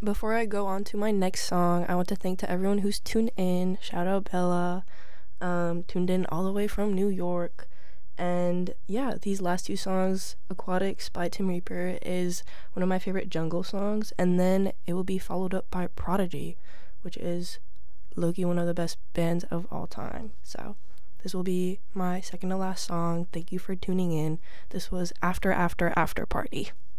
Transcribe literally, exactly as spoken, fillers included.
Before I go on to my next song, I want to thank to everyone who's tuned in. Shout out Bella, um, tuned in all the way from New York. And yeah, these last two songs, Aquatics by Tim Reaper, is one of my favorite jungle songs. And then it will be followed up by Prodigy, which is Loki, one of the best bands of all time. So this will be my second to last song. Thank you for tuning in. This was After After After Party.